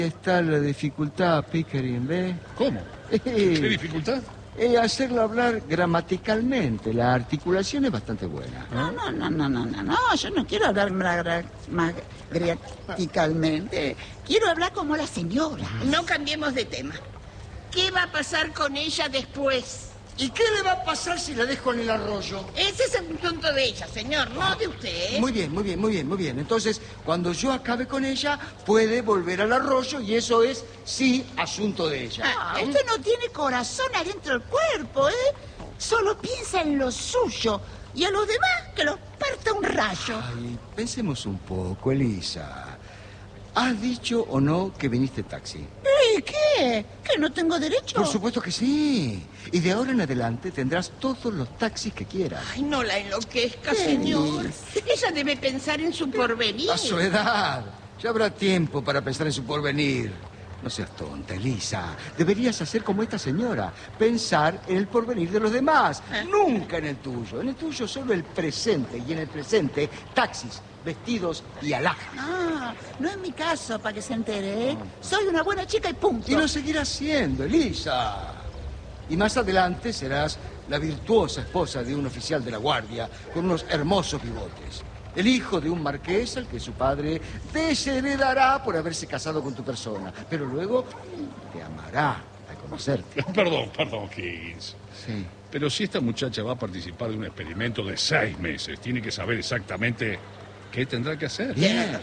está la dificultad, Pickering, ¿ves? ¿Cómo? ¿Qué dificultad? Hacerlo hablar gramaticalmente. La articulación es bastante buena. No, yo no quiero hablar más gramaticalmente. Quiero hablar como la señora. No cambiemos de tema. ¿Qué va a pasar con ella después? ¿Y qué le va a pasar si la dejo en el arroyo? Ese es el asunto de ella, señor, no de usted. Muy bien. Entonces, cuando yo acabe con ella, puede volver al arroyo y eso es, sí, asunto de ella. Usted no tiene corazón adentro del cuerpo, ¿eh? Solo piensa en lo suyo y a los demás que los parta un rayo. Ay, pensemos un poco, Elisa. ¿Has dicho o no que viniste taxi? ¿Y qué? ¿Que no tengo derecho? Por supuesto que sí. Y de ahora en adelante tendrás todos los taxis que quieras. Ay, no la enloquezca, señor. Ella debe pensar en su porvenir. A su edad. Ya habrá tiempo para pensar en su porvenir. No seas tonta, Elisa. Deberías hacer como esta señora. Pensar en el porvenir de los demás. Nunca en el tuyo. En el tuyo solo el presente. Y en el presente, taxis, vestidos y alhajas. No es mi caso, para que se entere, ¿eh? Soy una buena chica y punto. Y lo seguirás siendo, Elisa. Y más adelante serás la virtuosa esposa de un oficial de la guardia con unos hermosos bigotes. El hijo de un marqués al que su padre desheredará por haberse casado con tu persona. Pero luego te amará al conocerte. Perdón, Higgins. Sí. Pero si esta muchacha va a participar de un experimento de 6 meses, tiene que saber exactamente qué tendrá que hacer. Bien.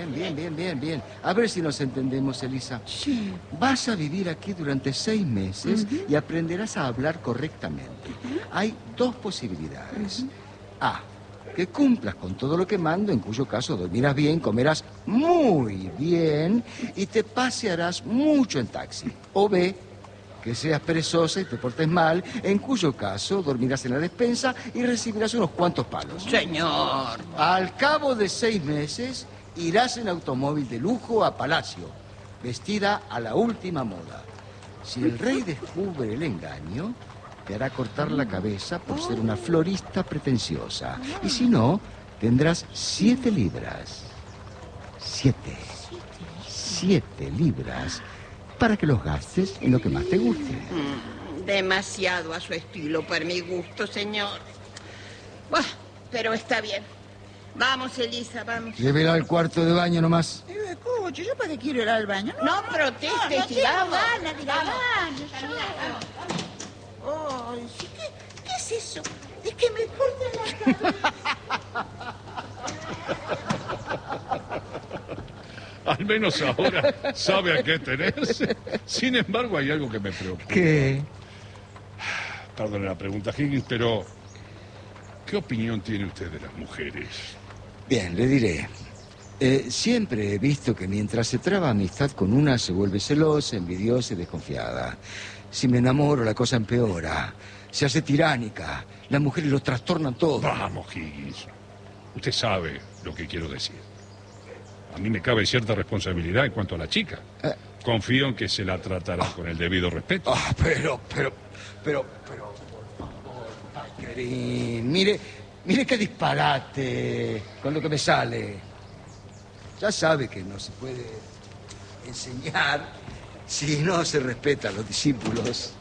A ver si nos entendemos, Elisa. Sí. Vas a vivir aquí durante 6 meses y aprenderás a hablar correctamente. Hay 2 posibilidades. A, que cumplas con todo lo que mando, en cuyo caso dormirás bien, comerás muy bien y te pasearás mucho en taxi. O B, que seas perezosa y te portes mal, en cuyo caso dormirás en la despensa y recibirás unos cuantos palos. Señor. Al cabo de 6 meses, irás en automóvil de lujo a Palacio, vestida a la última moda. Si el rey descubre el engaño, te hará cortar la cabeza por ser una florista pretenciosa. Y si no, tendrás 7 libras. 7 libras para que los gastes en lo que más te guste. Demasiado a su estilo para mi gusto, señor. Bueno, pero está bien. Vamos, Elisa, vamos. Llévela al cuarto de baño nomás. Escuche, ¿yo para qué quiero ir al baño? No proteste, no tengo sigamos. ganas de ir al baño. Ay, sí, ¿qué es eso? Es que me cortan la cabeza. Al menos ahora sabe a qué tenerse. Sin embargo, hay algo que me preocupa. ¿Qué? Perdone la pregunta, Higgins, pero ¿qué opinión tiene usted de las mujeres? Bien, le diré. Siempre he visto que mientras se traba amistad con una, se vuelve celosa, envidiosa y desconfiada. Si me enamoro, la cosa empeora. Se hace tiránica. Las mujeres lo trastornan todo. Vamos, Higgins. Usted sabe lo que quiero decir. A mí me cabe cierta responsabilidad en cuanto a la chica. Confío en que se la tratará con el debido respeto. Pero, por favor, Paquerín, mire qué disparate con lo que me sale. Ya sabe que no se puede enseñar si no se respetan los discípulos.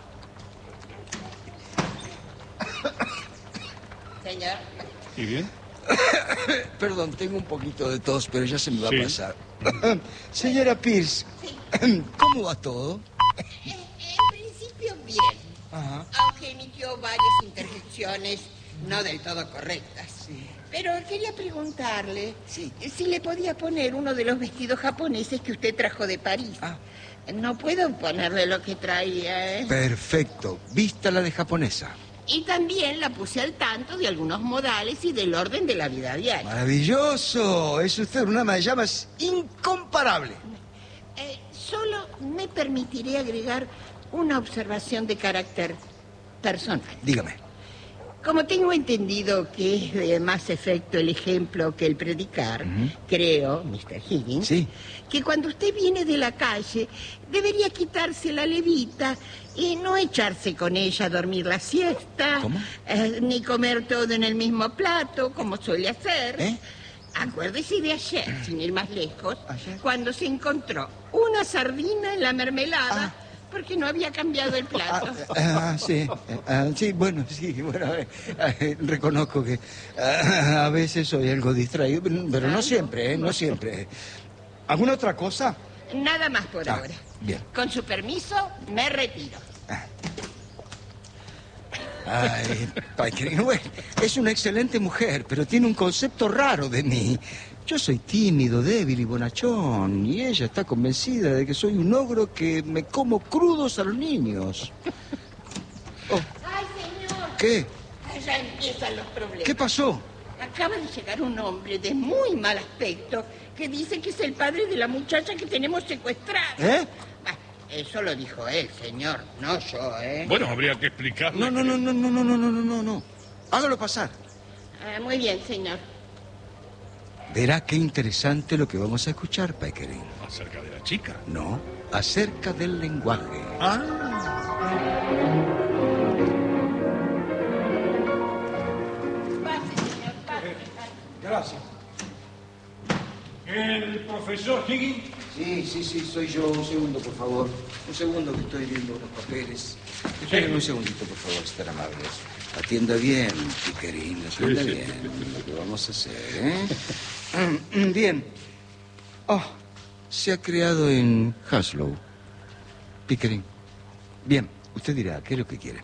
Señor. ¿Y bien? Perdón, tengo un poquito de tos, pero ya se me va Sí. a pasar. Señora Pierce, ¿cómo va todo? En principio, bien. Ajá. Aunque emitió varias interjecciones no del todo correctas. Sí. Pero quería preguntarle Sí. si le podía poner uno de los vestidos japoneses que usted trajo de París. No puedo ponerle lo que traía, ¿eh? Perfecto. Vístala de japonesa. Y también la puse al tanto de algunos modales y del orden de la vida diaria. Maravilloso. Es usted una ama de llamas incomparable. Solo me permitiré agregar una observación de carácter personal. Dígame. Como tengo entendido que es de más efecto el ejemplo que el predicar, creo, Mr. Higgins, Sí. que cuando usted viene de la calle debería quitarse la levita y no echarse con ella a dormir la siesta. ¿Cómo? Ni comer todo en el mismo plato, como suele hacer. ¿Eh? Acuérdese de ayer, sin ir más lejos, ¿Ayer? cuando se encontró una sardina en la mermelada, porque no había cambiado el plato. Sí. Sí, bueno, reconozco que a veces soy algo distraído, pero no siempre, no siempre. ¿Alguna otra cosa? Nada más por ahora. Bien. Con su permiso, me retiro. Ay, Pickering, bueno, es una excelente mujer, pero tiene un concepto raro de mí. Yo soy tímido, débil y bonachón, y ella está convencida de que soy un ogro que me como crudos a los niños. Oh. ¡Ay, señor! ¿Qué? Ya empiezan los problemas. ¿Qué pasó? Acaba de llegar un hombre de muy mal aspecto que dice que es el padre de la muchacha que tenemos secuestrada. ¿Eh? Bah, eso lo dijo él, señor, no yo, ¿eh? Bueno, habría que explicarle. No. Hágalo pasar. Muy bien, señor. Verá qué interesante lo que vamos a escuchar, Pickering. ¿Acerca de la chica? No, acerca del lenguaje. Pase, señor, pase. Gracias. ¿El profesor Higgins? Sí, soy yo. Un segundo, por favor. Un segundo que estoy viendo unos papeles. Espérenme un segundito, por favor, si están amables. Atienda bien, Pickering, atienda bien lo que vamos a hacer, ¿eh? Bien. Se ha criado en Haslow. Pickering. Bien, usted dirá, ¿qué es lo que quiere?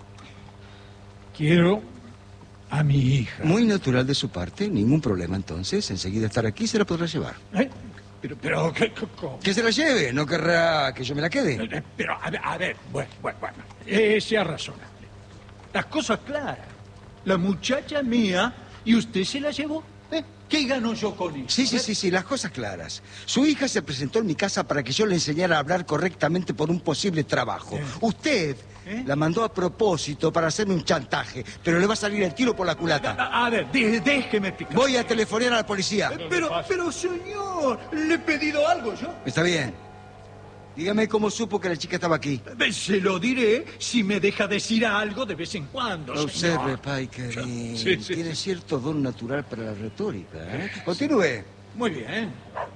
Quiero a mi hija. Muy natural de su parte, ningún problema entonces. Enseguida estar aquí se la podrá llevar. Pero, ¿cómo? Que se la lleve, no querrá que yo me la quede. Pero, a ver, bueno. Sea razonable. Las cosas claras. La muchacha mía y usted se la llevó. ¿Qué gano yo con eso? Sí, las cosas claras. Su hija se presentó en mi casa para que yo le enseñara a hablar correctamente por un posible trabajo. Usted la mandó a propósito para hacerme un chantaje, pero le va a salir el tiro por la culata. A ver, déjeme explicar. Voy a telefonear a la policía. Pero, señor, ¿le he pedido algo yo? Está bien. Dígame cómo supo que la chica estaba aquí. Se lo diré si me deja decir algo de vez en cuando, Observe, señor. Pickering. Sí. Tiene cierto don natural para la retórica, ¿eh? Continúe. Muy bien.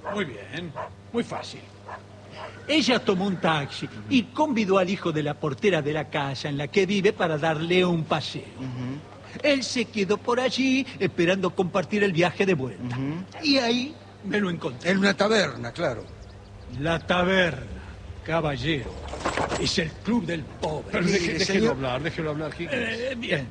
Muy fácil. Ella tomó un taxi y convidó al hijo de la portera de la casa en la que vive para darle un paseo. Él se quedó por allí esperando compartir el viaje de vuelta. Y ahí me lo encontré. En una taberna, claro. La taberna, caballero, es el club del pobre. Pero déjelo hablar, Higgins. Bien.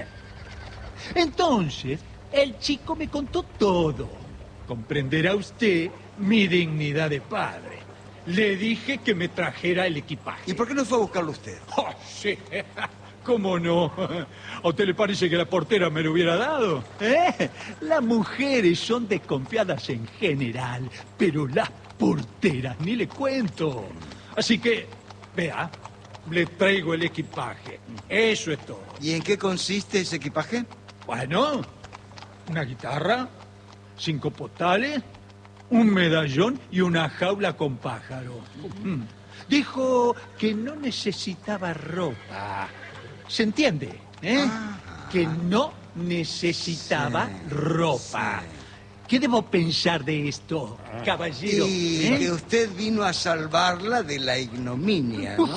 Entonces, el chico me contó todo. Comprenderá usted mi dignidad de padre. Le dije que me trajera el equipaje. ¿Y por qué no fue a buscarlo usted? Oh, sí. ¿Cómo no? ¿A usted le parece que la portera me lo hubiera dado? Las mujeres son desconfiadas en general, pero las porteras ni le cuento. Así que, vea, le traigo el equipaje. Eso es todo. ¿Y en qué consiste ese equipaje? Bueno, una guitarra, 5 potales, un medallón y una jaula con pájaro. Dijo que no necesitaba ropa. ¿Se entiende? Que no necesitaba ropa. ¿Qué debo pensar de esto, caballero? Y que usted vino a salvarla de la ignominia, ¿no?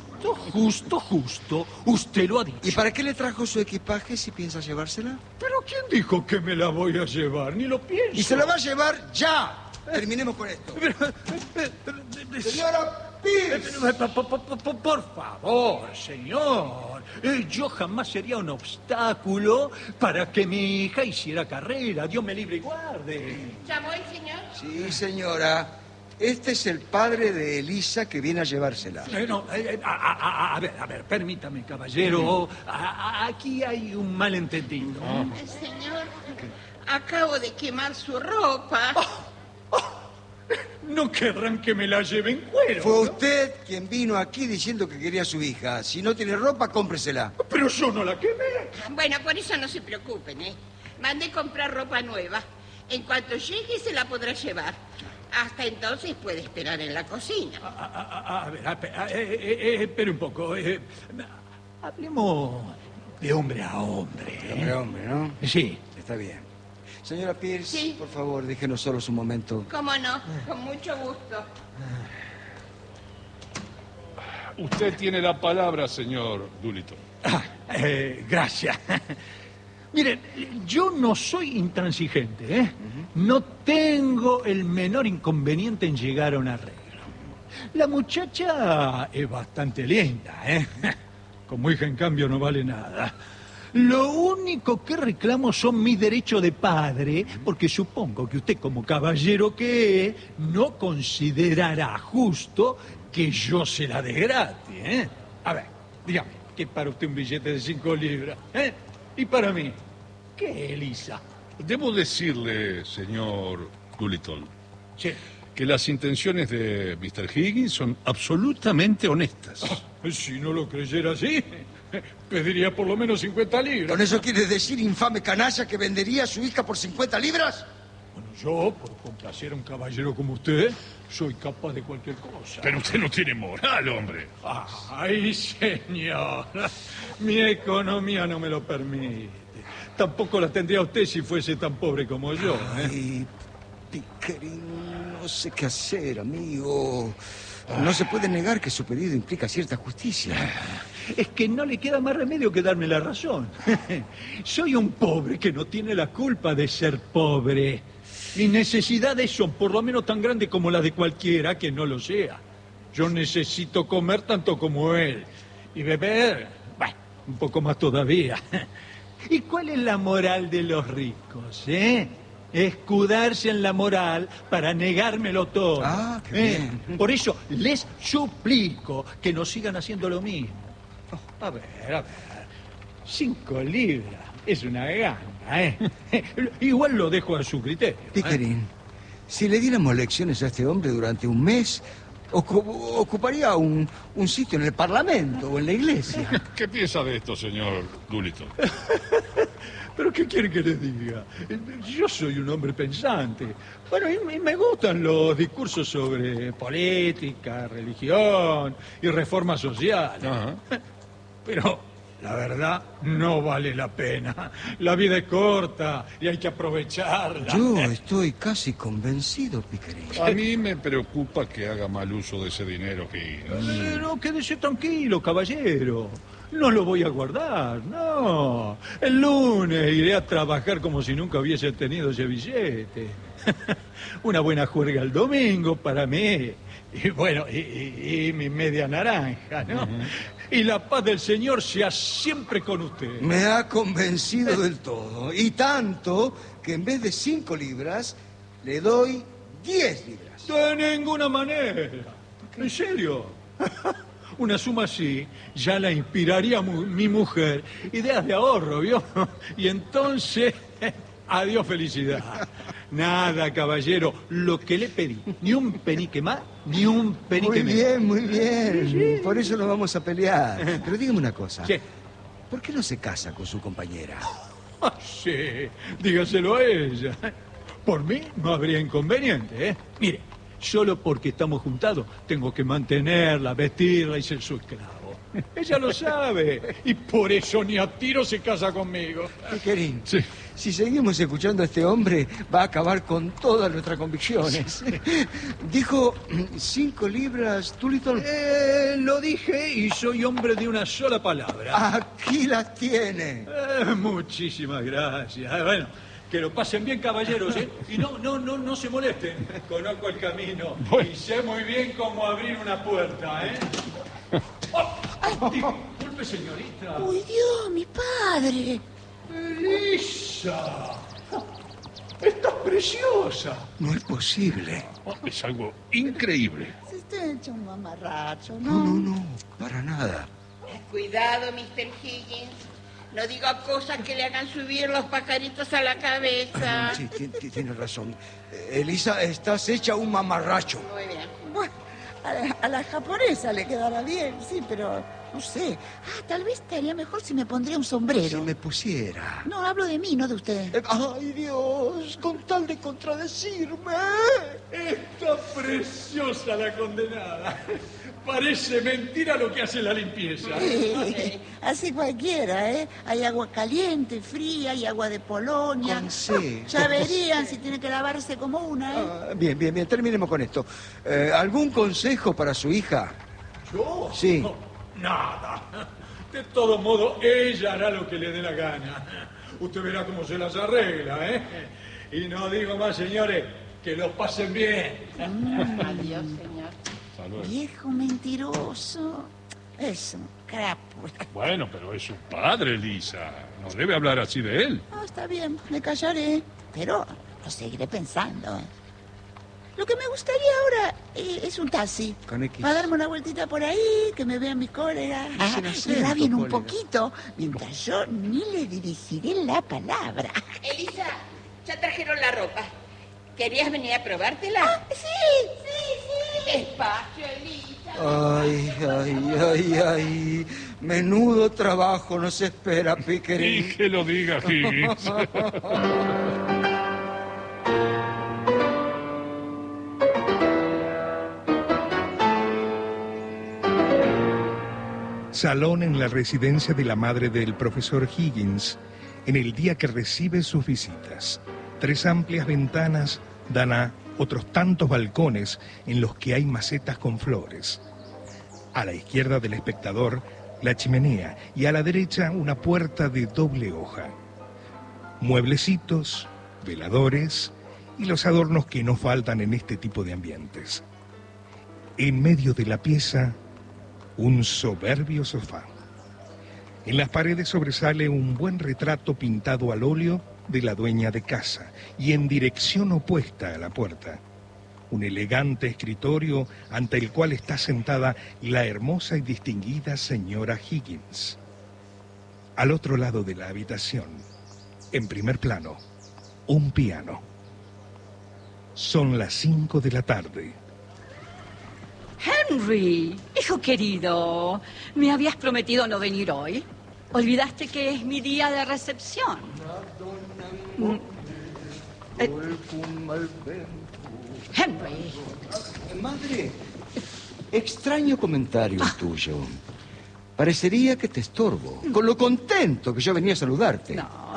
Justo. Usted lo ha dicho. ¿Y para qué le trajo su equipaje si piensa llevársela? ¿Pero quién dijo que me la voy a llevar? Ni lo pienso. ¡Y se la va a llevar ya! Terminemos con esto. ¡Señora Pierce! Por favor, señor. Yo jamás sería un obstáculo para que mi hija hiciera carrera. Dios me libre y guarde. ¿Llamó el señor? Sí, señora. Este es el padre de Elisa que viene a llevársela. A ver, permítame, caballero. Aquí hay un malentendido. Señor, acabo de quemar su ropa. No querrán que me la lleven cuero. Fue usted quien vino aquí diciendo que quería a su hija. Si no tiene ropa, cómpresela. Pero yo no la quemé. Bueno, por eso no se preocupen, ¿eh? Mandé comprar ropa nueva. En cuanto llegue, se la podrá llevar. Hasta entonces puede esperar en la cocina. A ver, espere un poco. Hablemos de hombre a hombre. De hombre, ¿no? Sí. Está bien. Señora Pierce, Sí. por favor, déjenos solos un momento. ¿Cómo no? Con mucho gusto. Usted tiene la palabra, señor Doolittle. Gracias. Miren, yo no soy intransigente, ¿eh? No tengo el menor inconveniente en llegar a un arreglo. La muchacha es bastante linda, ¿eh? Como hija, en cambio, no vale nada. Lo único que reclamo son mis derechos de padre, porque supongo que usted, como caballero que es, no considerará justo que yo se la dé gratis, ¿eh? A ver, dígame, ¿qué para usted un billete de 5 libras? ¿Eh? ¿Y para mí? ¿Qué, Elisa? Debo decirle, señor Doolittle, Sí. que las intenciones de Mr. Higgins son absolutamente honestas. Si no lo creyera así, pediría por lo menos 50 libras. ¿Con eso quiere decir, infame canalla, que vendería a su hija por 50 libras? Bueno, yo, por complacer a un caballero como usted, soy capaz de cualquier cosa. Pero usted no tiene moral, hombre. Ay, señor, mi economía no me lo permite. Tampoco la tendría usted si fuese tan pobre como yo, ¿eh? Ay, Pickering, no sé qué hacer, amigo. No se puede negar que su pedido implica cierta justicia. Es que no le queda más remedio que darme la razón. Soy un pobre que no tiene la culpa de ser pobre. Mis necesidades son por lo menos tan grandes como las de cualquiera que no lo sea. Yo necesito comer tanto como él. Y beber, bueno, un poco más todavía. ¿Y cuál es la moral de los ricos, eh? Escudarse en la moral para negármelo todo. Ah, qué bien. Por eso les suplico que no sigan haciendo lo mismo. A ver. 5 libras es una ganga, ¿eh? Igual lo dejo a su criterio. Pickering, si le diéramos lecciones a este hombre durante un mes, ocuparía un sitio en el Parlamento o en la iglesia. ¿Qué piensa de esto, señor Doolittle? ¿Pero qué quiere que les diga? Yo soy un hombre pensante. Bueno, y me gustan los discursos sobre política, religión y reformas sociales. Ajá. Pero la verdad no vale la pena. La vida es corta y hay que aprovecharla. Yo estoy casi convencido, Pickering. A mí me preocupa que haga mal uso de ese dinero que... Pero quédese tranquilo, caballero. No lo voy a guardar, no. El lunes iré a trabajar como si nunca hubiese tenido ese billete. Una buena juerga el domingo para mí. Y bueno, y mi media naranja, ¿no? Y la paz del Señor sea siempre con usted. Me ha convencido del todo. Y tanto que en vez de 5 libras, le doy 10 libras. De ninguna manera. ¿En serio? Una suma así ya la inspiraría mi mujer. Ideas de ahorro, ¿vio? Y entonces, adiós felicidad. Nada, caballero, lo que le pedí. Ni un penique más, ni un penique menos. Muy bien. Por eso nos vamos a pelear. Pero dígame una cosa. Sí. ¿Por qué no se casa con su compañera? Ah, sí, dígaselo a ella. Por mí no habría inconveniente, ¿eh? Mire, solo porque estamos juntados tengo que mantenerla, vestirla y ser su esclavo. Ella lo sabe y por eso ni a tiro se casa conmigo. Pickering, Sí. si seguimos escuchando a este hombre, va a acabar con todas nuestras convicciones. Dijo 5 libras, Doolittle. Lo dije y soy hombre de una sola palabra. Aquí las tiene. Muchísimas gracias. Bueno, que lo pasen bien, caballeros, ¿eh? Y no se molesten. Conozco el camino y sé muy bien cómo abrir una puerta, ¿eh? Disculpe, señorita. ¡Uy, Dios, mi padre! ¡Elisa! ¡Estás preciosa! No es posible. Es algo increíble. Se está hecho un mamarracho, No, para nada. Cuidado, Mr. Higgins. No diga cosas que le hagan subir los pajaritos a la cabeza. Sí, tienes razón. Elisa, estás hecha un mamarracho. Muy bien. Bueno, a la japonesa le quedará bien, sí, pero no sé. Tal vez estaría mejor si me pondría un sombrero. Si me pusiera. No, hablo de mí, no de usted. Ay, Dios, con tal de contradecirme. Está preciosa la condenada. Parece mentira lo que hace la limpieza. Así cualquiera, ¿eh? Hay agua caliente, fría, hay agua de Polonia. Con C. Ya verían si tiene que lavarse como una, ¿eh? Bien, terminemos con esto. ¿Algún consejo para su hija? ¿Yo? Sí. No, nada. De todo modo, ella hará lo que le dé la gana. Usted verá cómo se las arregla, ¿eh? Y no digo más, señores, que los pasen bien. Adiós, señor. Hasta luego. Viejo mentiroso. Es un crápula. Bueno, pero es su padre, Lisa. No debe hablar así de él. Ah, está bien, me callaré. Pero lo seguiré pensando. Lo que me gustaría ahora es un taxi. Con X. Para darme una vueltita por ahí, que me vean mis colegas. el Y acento, rabien un colega. poquito, mientras yo ni le dirigiré la palabra. Elisa, ya trajeron la ropa. ¿Querías venir a probártela? Ah, sí. Despacio, Elisa. Ay, ay, ay, ay. Menudo trabajo nos espera, Y Pickering. que lo diga Higgins. Salón en la residencia de la madre del profesor Higgins, en el día que recibe sus visitas. 3 amplias ventanas dan a otros tantos balcones en los que hay macetas con flores. A la izquierda del espectador, la chimenea, y a la derecha una puerta de doble hoja. Mueblecitos, veladores y los adornos que no faltan en este tipo de ambientes. En medio de la pieza, un soberbio sofá. En las paredes sobresale un buen retrato pintado al óleo de la dueña de casa y en dirección opuesta a la puerta. Un elegante escritorio ante el cual está sentada la hermosa y distinguida señora Higgins. Al otro lado de la habitación, en primer plano, un piano. Son las 5 de la tarde. Henry, hijo querido, ¿me habías prometido no venir hoy? ¿Olvidaste que es mi día de recepción? Henry, Madre, extraño comentario el tuyo. Parecería que te estorbo, con lo contento que yo venía a saludarte.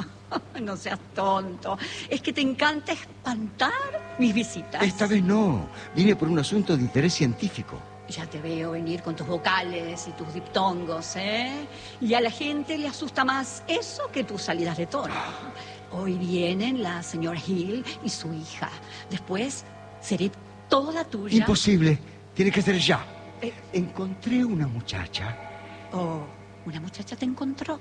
no seas tonto. Es que te encanta espantar mis visitas. Esta vez no, vine por un asunto de interés científico. Ya te veo venir con tus vocales y tus diptongos, ¿eh? Y a la gente le asusta más eso que tus salidas de tono. Hoy vienen la señora Hill y su hija. Después seré toda tuya. Imposible, tiene que ser ya. Eh. Encontré una muchacha. Oh, ¿una muchacha te encontró?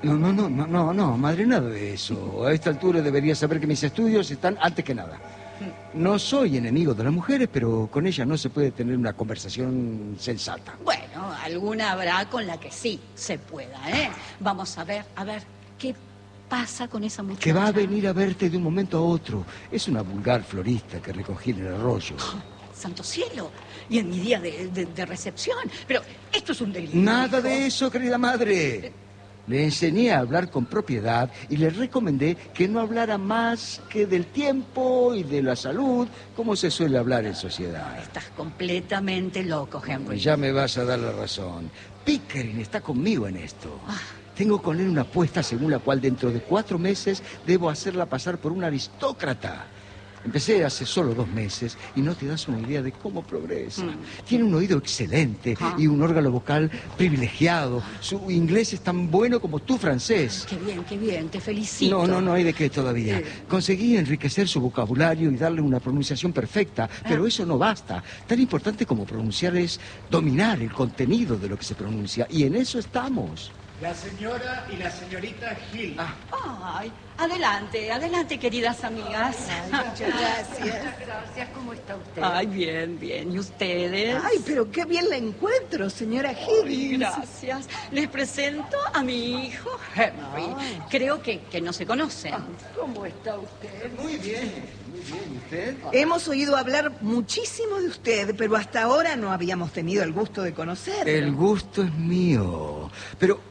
No, madre, nada de eso. A esta altura debería saber que mis estudios están antes que nada. No soy enemigo de las mujeres, pero con ella no se puede tener una conversación sensata. Bueno, alguna habrá con la que sí se pueda, ¿eh? Vamos a ver, ¿qué pasa con esa muchacha? Que va a venir a verte de un momento a otro. Es una vulgar florista que recogí en el arroyo. ¡Santo cielo! Y en mi día de recepción. Pero esto es un delirio. Nada hijo. de eso, querida madre. Le enseñé a hablar con propiedad y le recomendé que no hablara más que del tiempo y de la salud, como se suele hablar en sociedad. Estás completamente loco, Henry. Ya me vas a dar la razón. Pickering está conmigo en esto. Tengo con él una apuesta según la cual dentro de 4 meses debo hacerla pasar por un aristócrata. Empecé hace solo 2 meses y no te das una idea de cómo progresa. Tiene un oído excelente y un órgano vocal privilegiado. Su inglés es tan bueno como tu francés. Qué bien, te felicito. No hay de qué todavía. Conseguí enriquecer su vocabulario y darle una pronunciación perfecta, pero eso no basta. Tan importante como pronunciar es dominar el contenido de lo que se pronuncia, y en eso estamos. La señora y la señorita Hill. Ay, adelante, queridas amigas. Muchas gracias. Gracias, ¿cómo está usted? Ay, bien. ¿Y ustedes? Ay, pero qué bien la encuentro, señora Higgins. Gracias. Les presento a mi hijo Henry. Creo que no se conocen. ¿Cómo está usted? Muy bien. ¿Y usted? Hemos oído hablar muchísimo de usted, pero hasta ahora no habíamos tenido el gusto de conocerlo. El gusto es mío. Pero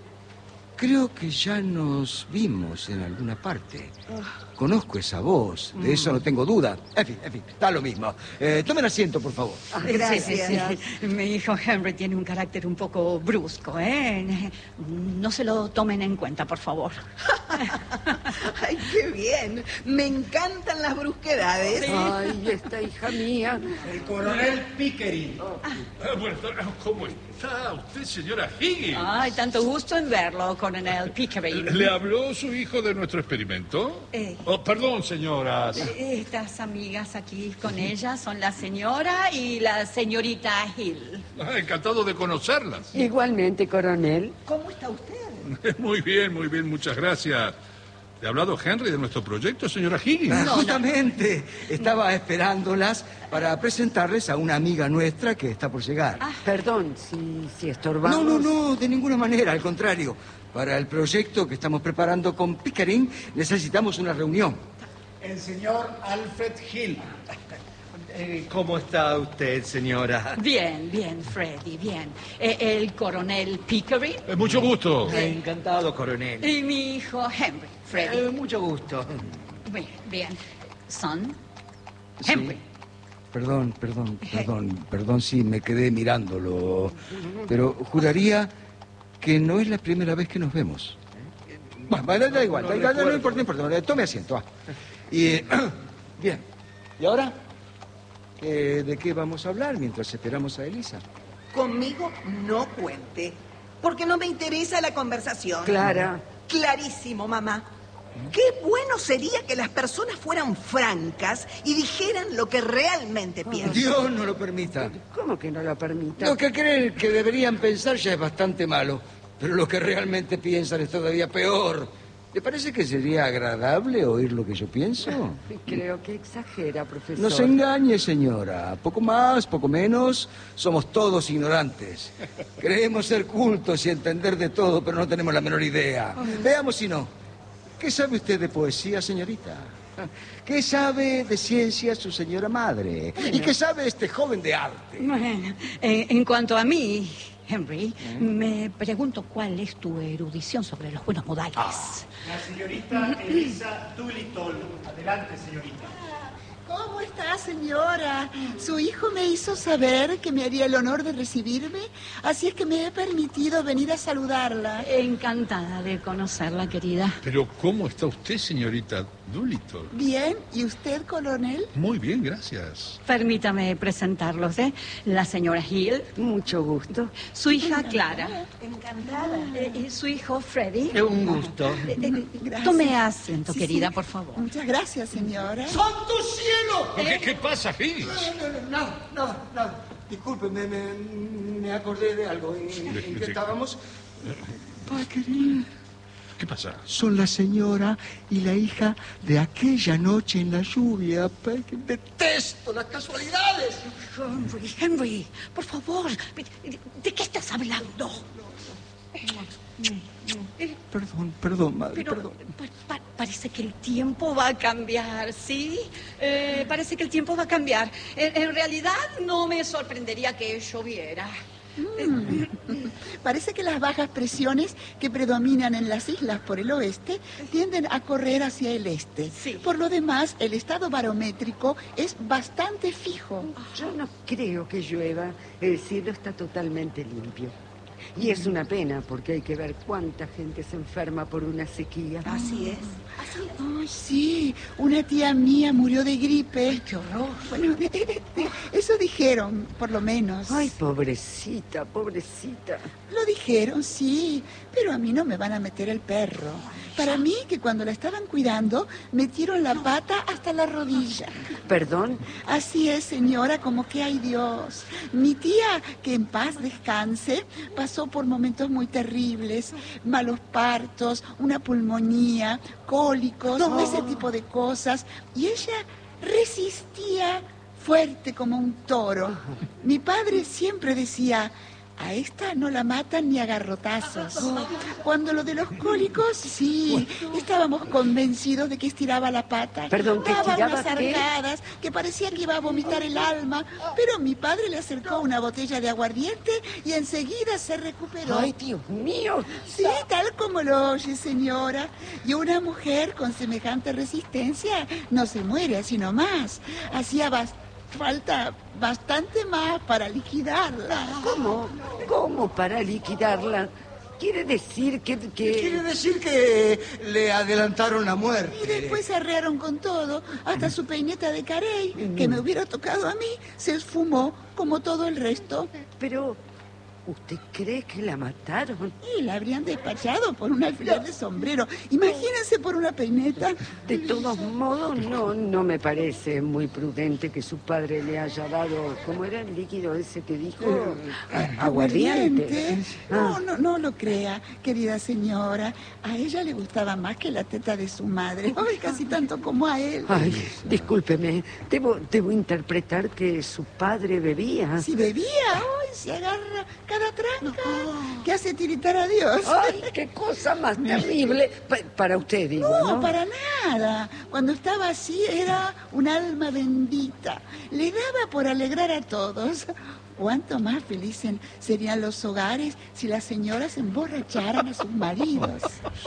creo que ya nos vimos en alguna parte. Conozco esa voz, de eso no tengo duda. En fin, está lo mismo. Tomen asiento, por favor. Gracias. Sí. Mi hijo Henry tiene un carácter un poco brusco, ¿eh? No se lo tomen en cuenta, por favor. Ay, qué bien. Me encantan las brusquedades. Ay, esta hija mía. El coronel Pickering. Bueno, ¿cómo está usted, señora Higgins? Ay, tanto gusto en verlo, coronel Pickering. ¿Le habló su hijo de nuestro experimento? Oh, perdón, señoras. Estas amigas aquí con ella son la señora y la señorita Hill. Encantado de conocerlas. Igualmente, coronel. ¿Cómo está usted? Muy bien, muchas gracias. ¿Le ha hablado Henry de nuestro proyecto, señora Higgins? Justamente, estaba esperándolas para presentarles a una amiga nuestra que está por llegar. Perdón, si estorbamos. No, de ninguna manera, al contrario. Para el proyecto que estamos preparando con Pickering necesitamos una reunión. El señor Alfred Hill. ¿Cómo está usted, señora? Bien, Freddy, bien. El coronel Pickering. Mucho gusto. Encantado, coronel. Y mi hijo Henry, Freddy. Mucho gusto. Bien. Son Sí. Henry. Perdón si me quedé mirándolo, pero juraría que no es la primera vez que nos vemos. Bueno, da igual, no importa, tome asiento. Y, bien, ¿y ahora? ¿De qué vamos a hablar mientras esperamos a Elisa? Conmigo no cuente, porque no me interesa la conversación. Clara. Clarísimo, mamá. Qué bueno sería que las personas fueran francas y dijeran lo que realmente piensan. Dios no lo permita. ¿Cómo que no lo permita? Lo que creen que deberían pensar ya es bastante malo, pero lo que realmente piensan es todavía peor. ¿Le parece que sería agradable oír lo que yo pienso? Creo que exagera, profesor. No se engañe, señora. Poco más, poco menos, somos todos ignorantes. Creemos ser cultos y entender de todo, pero no tenemos la menor idea. Veamos si no. ¿Qué sabe usted de poesía, señorita? ¿Qué sabe de ciencia su señora madre? ¿Y qué sabe este joven de arte? Bueno, en cuanto a mí, Henry, me pregunto cuál es tu erudición sobre los buenos modales. La señorita Elisa Doolittle. Adelante, señorita. ¿Cómo está, señora? Su hijo me hizo saber que me haría el honor de recibirme, así es que me he permitido venir a saludarla. Encantada de conocerla, querida. Pero ¿cómo está usted, señorita Doolittle? Bien, ¿y usted, coronel? Muy bien, gracias. Permítame presentarlos, la señora Hill. Mucho gusto. Su hija Clara. Encantada. Y su hijo Freddy. Un gusto. Gracias. Tome asiento, Sí, querida, sí. por favor. Muchas gracias, señora. ¡Santo cielo! ¿Qué pasa, Higgins? Nada. Disculpe, me acordé de algo. ¿En qué estábamos? Pickering. ¿Qué pasa? Son la señora y la hija de aquella noche en la lluvia. Pickering. Detesto las casualidades. Henry, por favor, ¿de qué estás hablando? Perdón, madre, Pero perdón. parece que el tiempo va a cambiar, ¿sí? Parece que el tiempo va a cambiar. En realidad no me sorprendería que lloviera. Parece que las bajas presiones que predominan en las islas por el oeste tienden a correr hacia el este. Sí. Por lo demás, el estado barométrico es bastante fijo. Yo no creo que llueva. El cielo está totalmente limpio. Y es una pena porque hay que ver cuánta gente se enferma por una sequía. Así es. Ay, sí, una tía mía murió de gripe. ¡Ay, qué horror! Bueno, eso dijeron, por lo menos. Ay, pobrecita. Lo dijeron, sí, pero a mí no me van a meter el perro. Para mí, que cuando la estaban cuidando, metieron la pata hasta la rodilla. ¿Perdón? Así es, señora, como que hay Dios. Mi tía, que en paz descanse, pasó por momentos muy terribles, malos partos, una pulmonía, cólicos, ese tipo de cosas. Y ella resistía fuerte como un toro. Mi padre siempre decía: a esta no la matan ni a garrotazos. Cuando lo de los cólicos, sí, estábamos convencidos de que estiraba la pata. Perdón, ¿que daba estiraba unas qué? arcadas que parecía que iba a vomitar el alma, pero mi padre le acercó una botella de aguardiente y enseguida se recuperó. Ay, Dios mío. Sí, tal como lo oye, señora. Y una mujer con semejante resistencia no se muere así nomás. Hacía falta bastante más para liquidarla. ¿Cómo para liquidarla? quiere decir que... Quiere decir que le adelantaron la muerte. Y después se arrearon con todo. Hasta su peineta de carey, que me hubiera tocado a mí, se esfumó como todo el resto. Pero... ¿usted cree que la mataron? Y la habrían despachado por un alfiler de sombrero. Imagínense por una peineta. De todos modos, no me parece muy prudente que su padre le haya dado, ¿cómo era el líquido ese que dijo? Aguardiente. No lo crea, querida señora. A ella le gustaba más que la teta de su madre. Ay, casi tanto como a él. Ay, discúlpeme. Debo interpretar que su padre bebía. Si bebía, hoy se agarra cada tranca que hace tiritar a Dios. Ay, qué cosa más terrible. Para usted, digo, ¿no? No, para nada. Cuando estaba así era un alma bendita. Le daba por alegrar a todos. Cuánto más felices serían los hogares si las señoras emborracharan a sus maridos.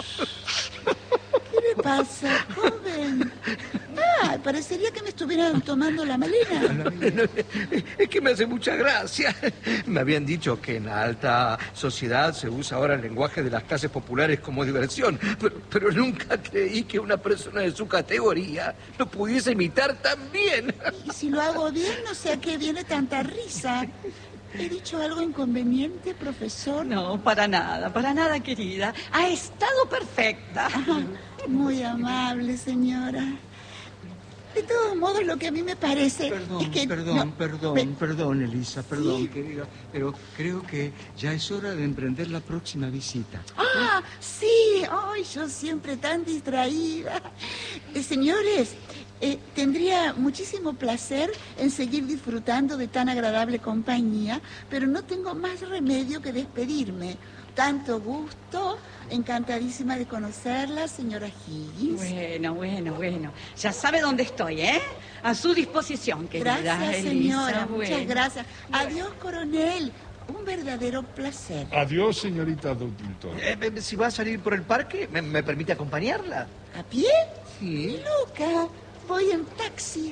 ¿Qué le pasa, joven? Parecería que me estuvieran tomando la melena. Es que me hace mucha gracia. Me habían dicho que en la alta sociedad se usa ahora el lenguaje de las clases populares como diversión, pero nunca creí que una persona de su categoría lo pudiese imitar tan bien. Y si lo hago bien, no sé a qué viene tanta risa. ¿He dicho algo inconveniente, profesor? No, para nada, querida. Ha estado perfecta. Muy amable, señora. De todos modos, lo que a mí me parece es que... Perdón, Elisa, perdón, ¿Sí? querida, pero creo que ya es hora de emprender la próxima visita. Sí, ay, yo siempre tan distraída. Señores, tendría muchísimo placer en seguir disfrutando de tan agradable compañía, pero no tengo más remedio que despedirme. Tanto gusto, encantadísima de conocerla, señora Higgins. Bueno. Ya sabe dónde estoy, ¿eh? A su disposición, querida Gracias, Elisa. señora, Bueno. muchas gracias. Adiós, coronel. Un verdadero placer. Adiós, señorita Doodleton. Si va a salir por el parque, ¿me permite acompañarla? ¿A pie? Sí. Loca, voy en taxi.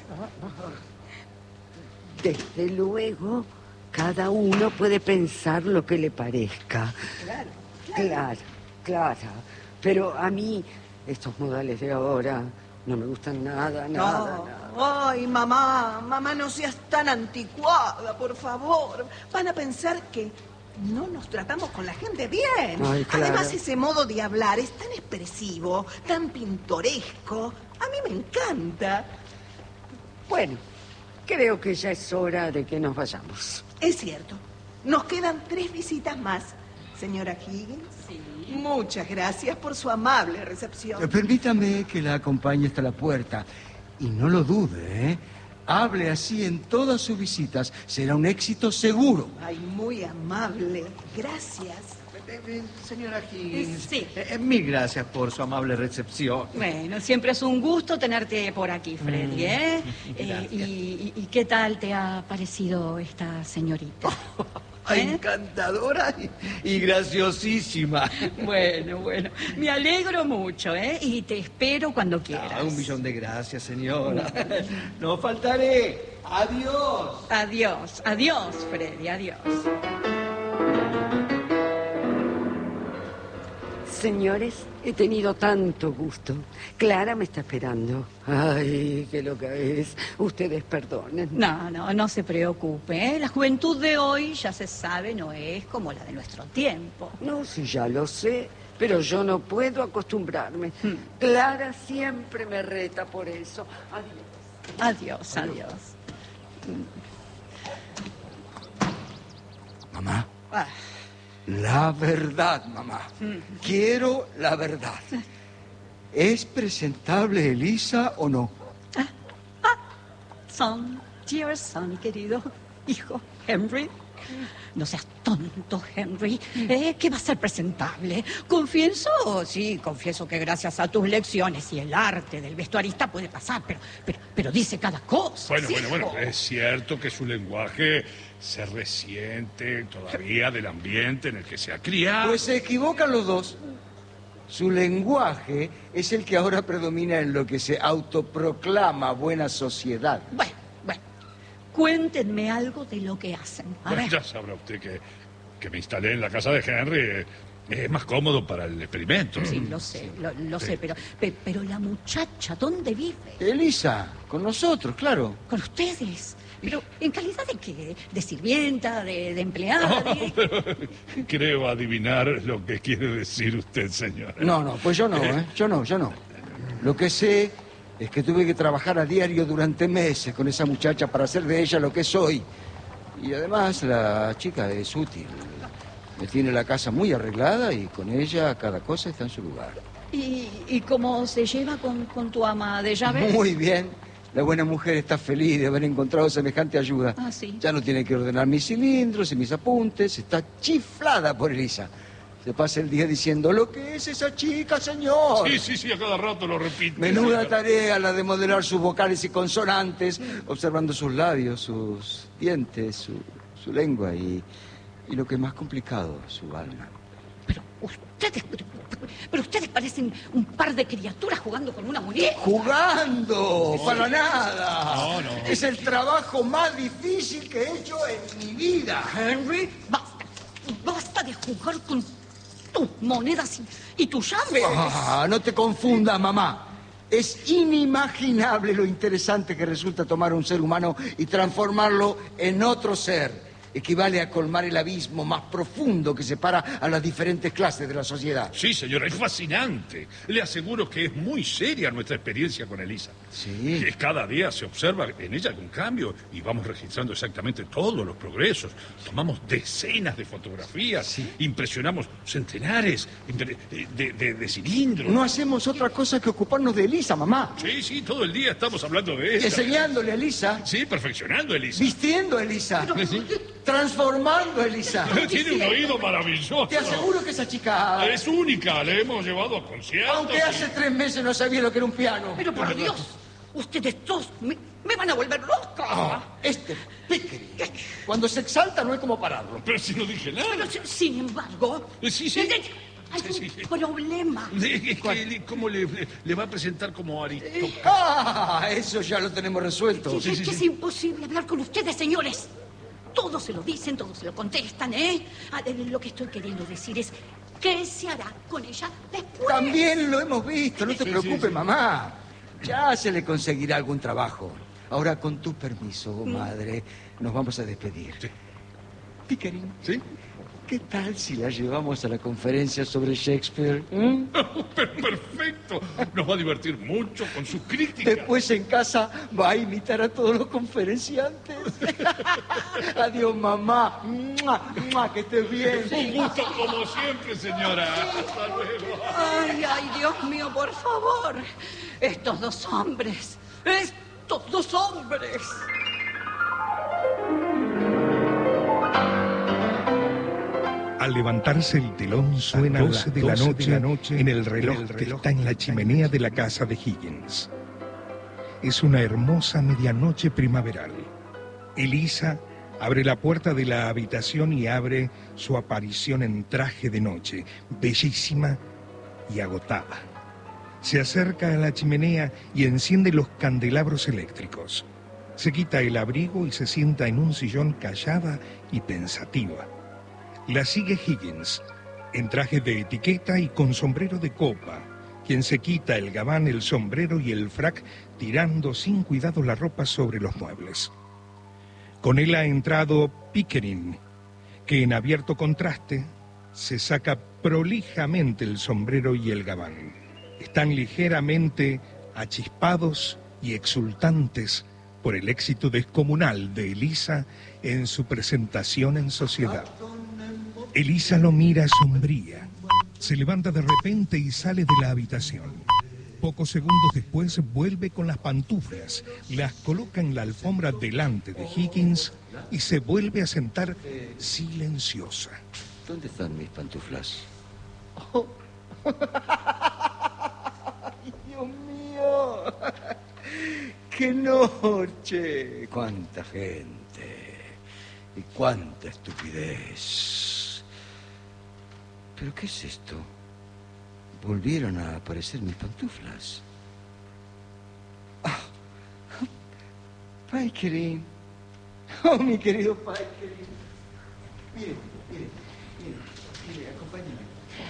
Desde luego, cada uno puede pensar lo que le parezca. Claro. Pero a mí, estos modales de ahora no me gustan nada. Ay, mamá, no seas tan anticuada, por favor. Van a pensar que no nos tratamos con la gente bien. Ay, claro. Además, ese modo de hablar es tan expresivo, tan pintoresco. A mí me encanta. Bueno, creo que ya es hora de que nos vayamos. Es cierto. Nos quedan 3 visitas más. Señora Higgins, muchas gracias por su amable recepción. Permítame que la acompañe hasta la puerta. Y no lo dude, ¿eh? Hable así en todas sus visitas. Será un éxito seguro. Ay, muy amable. Gracias. Señora Higgins, Sí. Mil gracias por su amable recepción. Bueno, siempre es un gusto tenerte por aquí, Freddy, ¿eh? Gracias. ¿Y qué tal te ha parecido esta señorita? Encantadora y graciosísima. Bueno, me alegro mucho, ¿eh? Y te espero cuando quieras. 1.000.000 de gracias, señora. No faltaré. Adiós. Adiós, Freddy, adiós. Señores, he tenido tanto gusto. Clara me está esperando. Ay, qué loca es. Ustedes perdonen. No se preocupe, ¿eh? La juventud de hoy, ya se sabe, no es como la de nuestro tiempo. No, sí, ya lo sé, pero yo no puedo acostumbrarme. Clara siempre me reta por eso. Adiós. Mamá. La verdad, mamá. Quiero la verdad. ¿Es presentable Elisa o no? Dear son, querido hijo Henry. No seas tonto, Henry. ¿Qué va a ser presentable? Confieso que gracias a tus lecciones y el arte del vestuarista puede pasar, pero dice cada cosa. Bueno, es cierto que su lenguaje se resiente todavía del ambiente en el que se ha criado. Pues se equivocan los dos. Su lenguaje es el que ahora predomina en lo que se autoproclama buena sociedad. Bueno, cuéntenme algo de lo que hacen. A ver. Ya sabrá usted que me instalé en la casa de Henry Es más cómodo para el experimento. Sí, lo sé, lo sé, pero la muchacha, ¿dónde vive? Elisa, con nosotros, claro. Con ustedes. ¿Pero en calidad de qué? ¿De sirvienta? ¿De empleada? Pero creo adivinar lo que quiere decir usted, señora. No, pues yo no, ¿eh? Yo no. Lo que sé es que tuve que trabajar a diario durante meses con esa muchacha para hacer de ella lo que soy. Y además la chica es útil. Me tiene la casa muy arreglada y con ella cada cosa está en su lugar. ¿Y cómo se lleva con tu ama de llaves? Muy bien. La buena mujer está feliz de haber encontrado semejante ayuda. Ah, sí. Ya no tiene que ordenar mis cilindros y mis apuntes. Está chiflada por Elisa. Se pasa el día diciendo, ¿lo que es esa chica, señor? Sí, a cada rato lo repite. Menuda tarea la de modelar sus vocales y consonantes, observando sus labios, sus dientes, su lengua y lo que es más complicado, su alma. Pero ustedes parecen un par de criaturas jugando con una muñeca. ¡Jugando! ¡Para nada! No. Es el trabajo más difícil que he hecho en mi vida. Henry, basta de jugar con tus monedas y tus llaves. No te confundas, mamá. Es inimaginable lo interesante que resulta tomar un ser humano y transformarlo en otro ser. Equivale a colmar el abismo más profundo que separa a las diferentes clases de la sociedad. Sí, señora, es fascinante. Le aseguro que es muy seria nuestra experiencia con Elisa. Sí. Que cada día se observa en ella algún cambio y vamos registrando exactamente todos los progresos. Tomamos decenas de fotografías, impresionamos centenares de cilindros. No hacemos otra cosa que ocuparnos de Elisa, mamá. Sí, todo el día estamos hablando de ella. Enseñándole a Elisa. Sí, perfeccionando a Elisa. Vistiendo a Elisa. Sí. Transformando a Elisa. Tiene un oído maravilloso. Te aseguro que esa chica... Es única, le hemos llevado a conciertos. Aunque hace 3 meses no sabía lo que era un piano. Pero por Dios, ustedes dos me van a volver loca. Este Pickering, cuando se exalta no hay como pararlo. Pero si no dije nada. Pero sin embargo... Sí. Hay un problema. ¿Cómo le va a presentar como aristócrata? Eso ya lo tenemos resuelto. Es que es imposible hablar con ustedes, señores. Todos se lo dicen, todos se lo contestan, ¿eh? Lo que estoy queriendo decir es, ¿qué se hará con ella después? También lo hemos visto, no te preocupes, mamá. Ya se le conseguirá algún trabajo. Ahora, con tu permiso, madre, nos vamos a despedir. Sí. Pickering. ¿Sí? ¿Qué tal si la llevamos a la conferencia sobre Shakespeare? Perfecto. Nos va a divertir mucho con sus críticas. Después en casa va a imitar a todos los conferenciantes. Adiós, mamá. ¡Mua! Que estés bien. Un gusto como siempre, señora. Hasta luego. Ay, Dios mío, por favor. Estos dos hombres. Al levantarse el telón suena 12 de la noche en el reloj que está en la chimenea de la casa de Higgins. Es una hermosa medianoche primaveral. Elisa abre la puerta de la habitación y abre su aparición en traje de noche, bellísima y agotada. Se acerca a la chimenea y enciende los candelabros eléctricos. Se quita el abrigo y se sienta en un sillón callada y pensativa. La sigue Higgins, en traje de etiqueta y con sombrero de copa, quien se quita el gabán, el sombrero y el frac, tirando sin cuidado la ropa sobre los muebles. Con él ha entrado Pickering, que en abierto contraste se saca prolijamente el sombrero y el gabán. Están ligeramente achispados y exultantes por el éxito descomunal de Elisa en su presentación en sociedad. Elisa lo mira sombría, se levanta de repente y sale de la habitación. Pocos segundos después vuelve con las pantuflas, las coloca en la alfombra delante de Higgins y se vuelve a sentar silenciosa. ¿Dónde están mis pantuflas? ¡Ay, Dios mío! ¡Qué noche! ¡Cuánta gente! ¡Y cuánta estupidez! ¿Pero qué es esto? Volvieron a aparecer mis pantuflas. Pickering. Oh, mi querido Pickering. Mire, acompáñeme.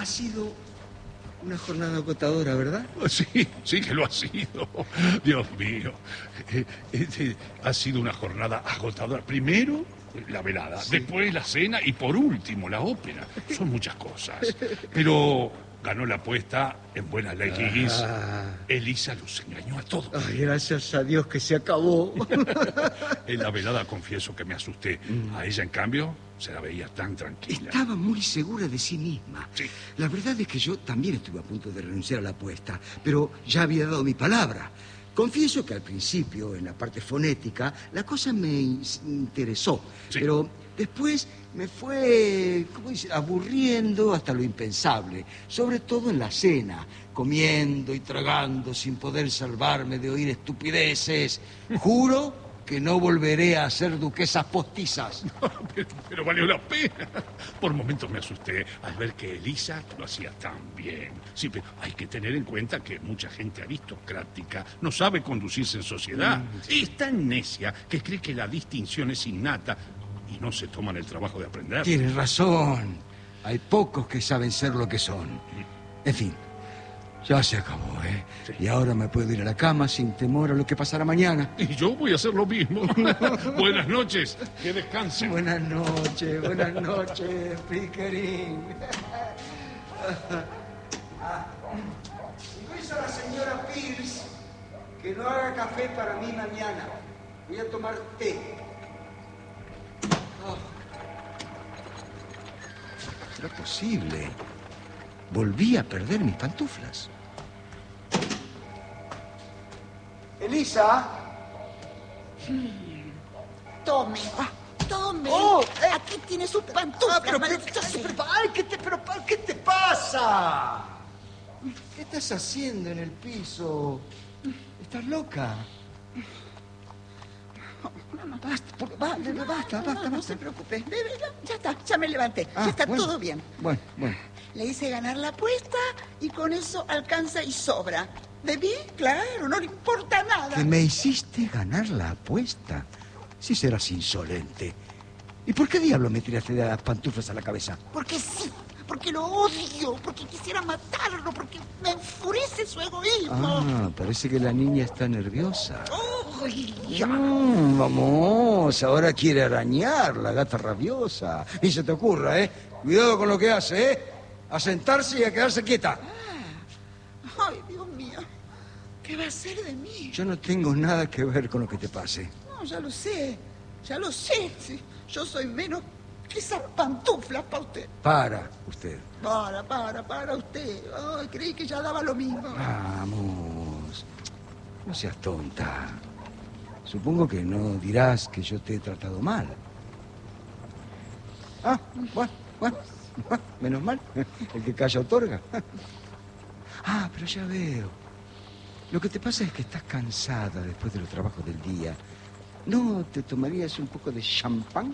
Ha sido una jornada agotadora, ¿verdad? Sí, sí que lo ha sido. Dios mío. Ha sido una jornada agotadora. Primero, la velada, después la cena y por último la ópera. Son muchas cosas. Pero ganó la apuesta en buena ley Higgins. Elisa los engañó a todos. Ay, gracias a Dios que se acabó. En la velada confieso que me asusté. A ella, en cambio, se la veía tan tranquila. Estaba muy segura de sí misma. Sí. La verdad es que yo también estuve a punto de renunciar a la apuesta, pero ya había dado mi palabra. Confieso que al principio, en la parte fonética, la cosa me interesó, Sí. pero después me fue, ¿cómo dice?, aburriendo hasta lo impensable, sobre todo en la cena, comiendo y tragando sin poder salvarme de oír estupideces. Juro que no volveré a ser duquesas postizas. Pero valió la pena. Por momentos me asusté al ver que Elisa lo hacía tan bien. Sí, pero hay que tener en cuenta que mucha gente aristocrática no sabe conducirse en sociedad. Es tan necia que cree que la distinción es innata y no se toman el trabajo de aprender. Tienes razón. Hay pocos que saben ser lo que son. En fin, ya se acabó, ¿eh? Sí. Y ahora me puedo ir a la cama sin temor a lo que pasará mañana. Y yo voy a hacer lo mismo. Buenas noches. Que descansen. Buenas noches, Pickering. Y dice a la señora Pierce que no haga café para mí mañana. Voy a tomar té. ¿Será posible? Volví a perder mis pantuflas. Elisa. Tome. Tome. Aquí tiene sus pantuflas. ¿Qué te pasa? ¿Qué estás haciendo en el piso? ¿Estás loca? No, basta. No se preocupe. Ya está, ya me levanté. Ya está bueno. todo bien. Bueno. Le hice ganar la apuesta y con eso alcanza y sobra. ¿De mí? Claro, no le importa nada. Que me hiciste ganar la apuesta. Si serás insolente. ¿Y por qué diablo me tiraste de las pantuflas a la cabeza? Porque sí, porque lo odio, porque quisiera matarlo, porque me enfurece su egoísmo. Parece que la niña está nerviosa. Uy, Vamos, ahora quiere arañar, la gata rabiosa. Ni se te ocurra, ¿eh? Cuidado con lo que hace, ¿eh? A sentarse y a quedarse quieta. Ay, Dios mío, ¿qué va a hacer de mí? Yo no tengo nada que ver con lo que te pase. No, ya lo sé. Sí, yo soy menos que esas pantuflas para usted. Para, usted. Para usted. Ay, creí que ya daba lo mismo. Vamos, no seas tonta. Supongo que no dirás que yo te he tratado mal. Bueno, menos mal. El que calla otorga. Pero ya veo. Lo que te pasa es que estás cansada después de los trabajos del día. ¿No te tomarías un poco de champán?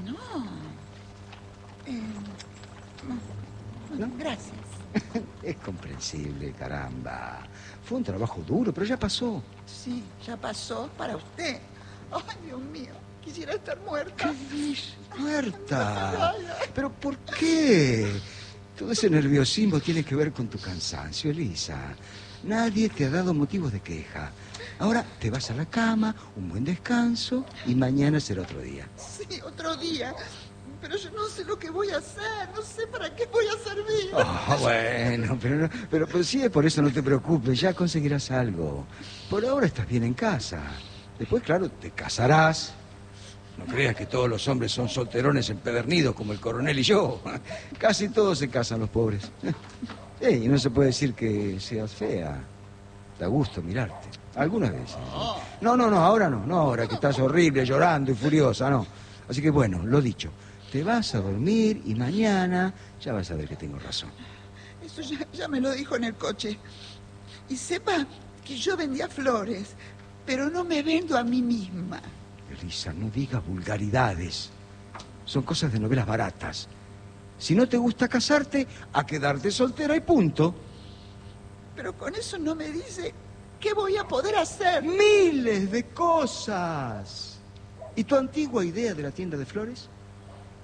No, gracias. Es comprensible, caramba. Fue un trabajo duro, pero ya pasó. Sí, ya pasó para usted. Ay, Dios mío, quisiera estar muerta. ¿Qué dices? ¿Muerta? ¿Pero por qué? Todo ese nerviosismo tiene que ver con tu cansancio, Elisa. Nadie te ha dado motivos de queja. Ahora te vas a la cama, un buen descanso y mañana será otro día. Sí, otro día. Pero yo no sé lo que voy a hacer, no sé para qué voy a servir. Bueno, pero sí, por eso no te preocupes, ya conseguirás algo. Por ahora estás bien en casa. Después, claro, te casarás. No creas que todos los hombres son solterones empedernidos como el coronel y yo. Casi todos se casan los pobres. Y no se puede decir que seas fea. Da gusto mirarte. Algunas veces. No, ahora no. No, ahora que estás horrible, llorando y furiosa, no. Así que bueno, lo dicho. Te vas a dormir y mañana ya vas a ver que tengo razón. Eso ya me lo dijo en el coche. Y sepa que yo vendía flores, pero no me vendo a mí misma. Elisa, no digas vulgaridades. Son cosas de novelas baratas. Si no te gusta casarte, a quedarte soltera y punto. Pero con eso no me dice qué voy a poder hacer. Miles de cosas. ¿Y tu antigua idea de la tienda de flores?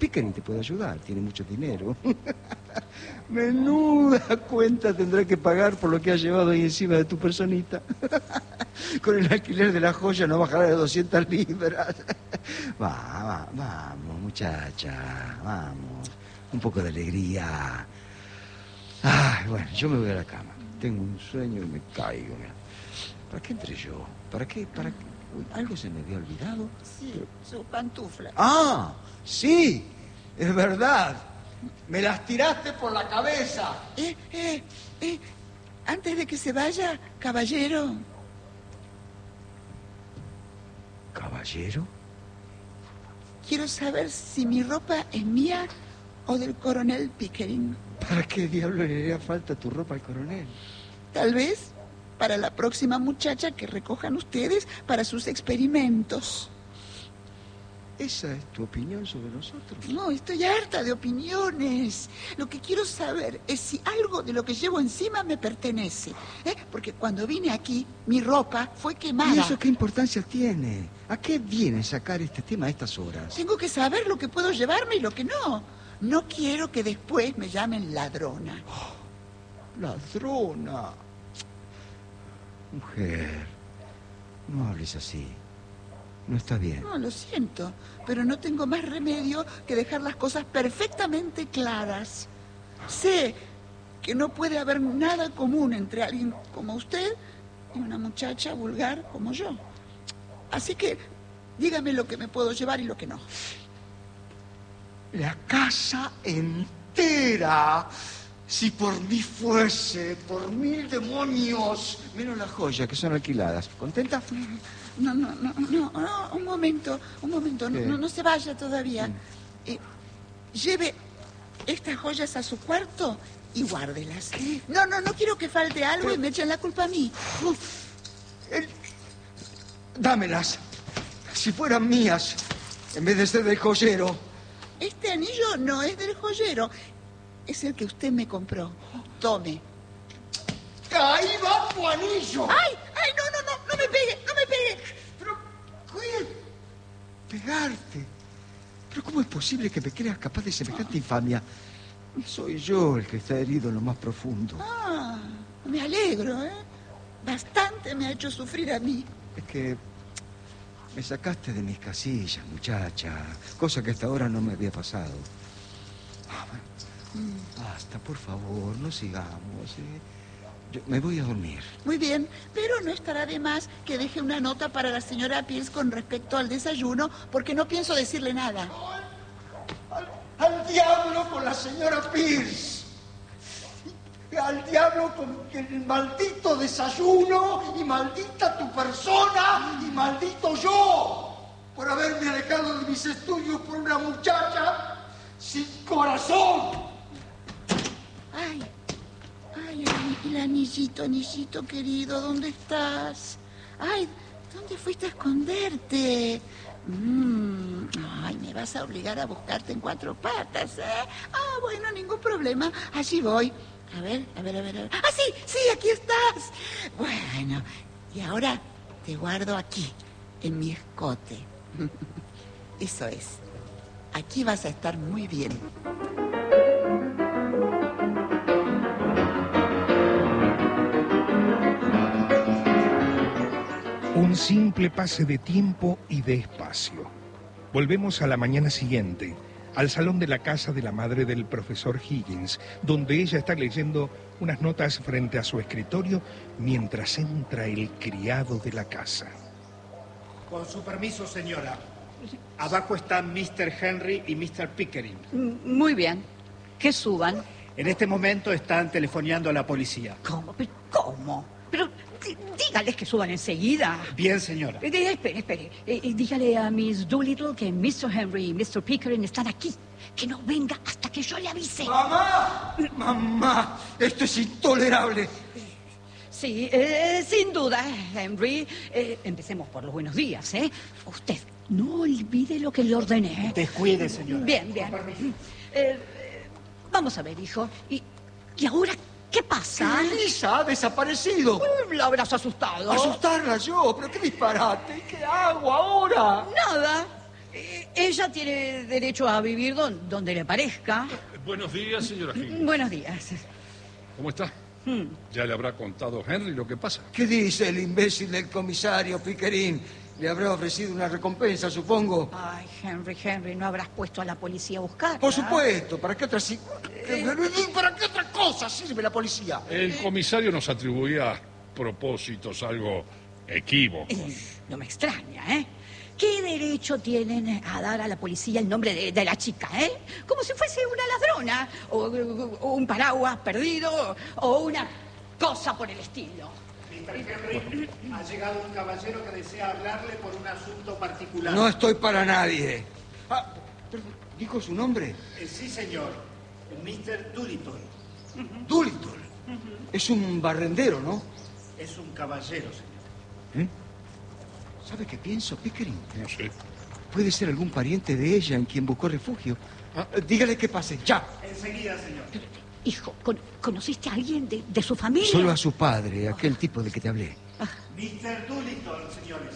Pickering te puede ayudar, tiene mucho dinero. Menuda cuenta tendrá que pagar por lo que has llevado ahí encima de tu personita. Con el alquiler de la joya no bajará de 200 libras. Vamos, muchacha, vamos. Un poco de alegría. Ay, bueno, yo me voy a la cama. Tengo un sueño y me caigo. Mira. ¿Para qué entré yo? ¿Para qué? Uy, ¿algo se me había olvidado? Sí, su pantufla. ¡Ah! ¡Sí! Es verdad. Me las tiraste por la cabeza. Antes de que se vaya, caballero. ¿Caballero? Quiero saber si mi ropa es mía o del coronel Pickering. ¿Para qué diablo le haría falta tu ropa al coronel? Tal vez para la próxima muchacha que recojan ustedes para sus experimentos. ¿Esa es tu opinión sobre nosotros? No, estoy harta de opiniones. Lo que quiero saber es si algo de lo que llevo encima me pertenece. Porque cuando vine aquí, mi ropa fue quemada. ¿Y eso qué importancia tiene? ¿A qué viene sacar este tema a estas horas? Tengo que saber lo que puedo llevarme y lo que no. No quiero que después me llamen ladrona. Oh, ladrona. Mujer, no hables así. No está bien. No, lo siento, pero no tengo más remedio que dejar las cosas perfectamente claras. Sé que no puede haber nada común entre alguien como usted y una muchacha vulgar como yo. Así que dígame lo que me puedo llevar y lo que no. La casa entera. Si por mí fuese, por 1000 demonios. Menos las joyas que son alquiladas. ¿Contenta? No, un momento, no se vaya todavía. Lleve estas joyas a su cuarto y guárdelas. No quiero que falte algo y me echen la culpa a mí. Dámelas. Si fueran mías, en vez de ser del joyero. Este anillo no es del joyero. Es el que usted me compró. Tome. ¡Ahí va tu anillo! ¡Ay, no me pegue! Pero, ¿qué? ¿Pegarte? ¿Pero cómo es posible que me creas capaz de semejante infamia? Soy yo el que está herido en lo más profundo. Me alegro, ¿eh? Bastante me ha hecho sufrir a mí. Es que me sacaste de mis casillas, muchacha. Cosa que hasta ahora no me había pasado. Basta, por favor, no sigamos. Yo me voy a dormir. Muy bien, pero no estará de más que deje una nota para la señora Pierce con respecto al desayuno, porque no pienso decirle nada. ¡Al diablo con la señora Pierce! ¡Al diablo con el maldito desayuno! ¡Y maldita tu persona! ¡Y maldito yo! Por haberme alejado de mis estudios por una muchacha sin corazón. Ay, el anillito querido, ¿dónde estás? Ay, ¿dónde fuiste a esconderte? Ay, me vas a obligar a buscarte en 4 patas, ¿eh? Bueno, ningún problema, allí voy. A ver. Sí, aquí estás. Bueno, y ahora te guardo aquí, en mi escote. Eso es. Aquí vas a estar muy bien. Un simple pase de tiempo y de espacio. Volvemos a la mañana siguiente, al salón de la casa de la madre del profesor Higgins, donde ella está leyendo unas notas frente a su escritorio mientras entra el criado de la casa. Con su permiso, señora. Abajo están Mr. Henry y Mr. Pickering. Muy bien. Que suban. En este momento están telefoneando a la policía. ¿Cómo? Pero dígales que suban enseguida. Bien, señora. Espere. Dígale a Miss Doolittle que Mr. Henry y Mr. Pickering están aquí. Que no venga hasta que yo le avise. ¡Mamá! Esto es intolerable. Sí, sin duda, Henry. Empecemos por los buenos días, ¿eh? Usted no olvide lo que le ordené. Descuide, señora. Bien. Vamos a ver, hijo. ¿Y ahora qué pasa? Elisa ha desaparecido. La habrás asustado. Asustarla yo, pero qué disparate. ¿Qué hago ahora? Nada. Ella tiene derecho a vivir donde le parezca. Buenos días, señora Hill. Buenos días. ¿Cómo está? ¿Ya le habrá contado Henry lo que pasa? ¿Qué dice el imbécil del comisario, Pickering? Le habrá ofrecido una recompensa, supongo. Ay, Henry, ¿no habrás puesto a la policía a buscar? Por supuesto, ¿para qué ¿Para qué otra cosa sirve la policía? El comisario nos atribuía propósitos algo equívocos. No me extraña, ¿eh? ¿Qué derecho tienen a dar a la policía el nombre de la chica, Como si fuese una ladrona, o un paraguas perdido, o una cosa por el estilo. Mr. Henry, ha llegado un caballero que desea hablarle por un asunto particular. No estoy para nadie. Perdón, ¿dijo su nombre? Sí, señor. Mr. Doolittle. Doolittle. Es un barrendero, ¿no? Es un caballero, señor. ¿Sabe qué pienso, Pickering? No sé. Puede ser algún pariente de ella en quien buscó refugio. Dígale que pase, ya. Enseguida, señor. Hijo, ¿conociste a alguien de su familia? Solo a su padre, aquel tipo de que te hablé. Mr. Doolittle, señores.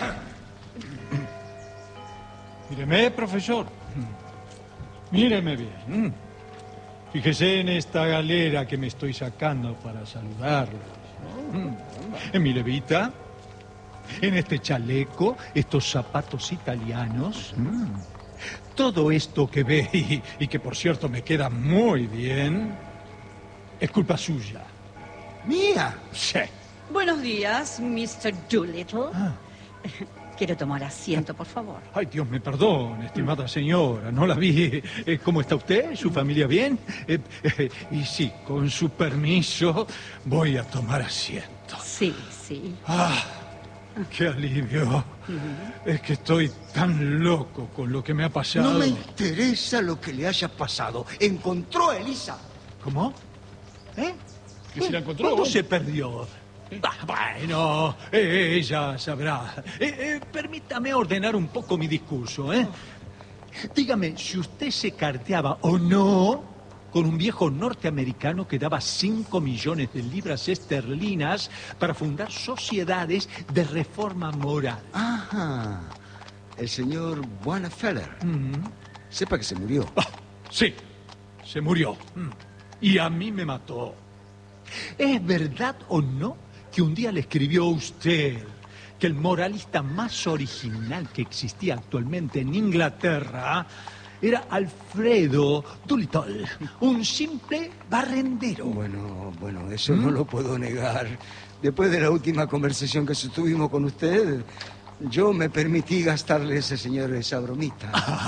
Míreme, profesor. Míreme bien. Fíjese en esta galera que me estoy sacando para saludarlos, ¿no? En mi levita, en este chaleco, estos zapatos italianos. Todo esto que ve y que, por cierto, me queda muy bien, es culpa suya. ¿Mía? Sí. Buenos días, Mr. Doolittle. Quiero tomar asiento, por favor. Ay, Dios me perdone, estimada señora, no la vi. ¿Cómo está usted? ¿Su familia bien? Y sí, con su permiso, voy a tomar asiento. Sí. ¡Qué alivio! Es que estoy tan loco con lo que me ha pasado. No me interesa lo que le haya pasado. Encontró a Elisa. ¿Cómo? ¿Que se la encontró? ¿Cuándo se perdió? Bueno, ella sabrá. Permítame ordenar un poco mi discurso, Dígame si usted se carteaba o no con un viejo norteamericano que daba 5 millones de libras esterlinas para fundar sociedades de reforma moral. Ajá. El señor Buenafeller. Sepa que se murió. Sí, se murió. Y a mí me mató. ¿Es verdad o no que un día le escribió a usted que el moralista más original que existía actualmente en Inglaterra era Alfredo Doolittle, un simple barrendero? Bueno, eso no lo puedo negar. Después de la última conversación que sostuvimos con usted, yo me permití gastarle a ese señor esa bromita.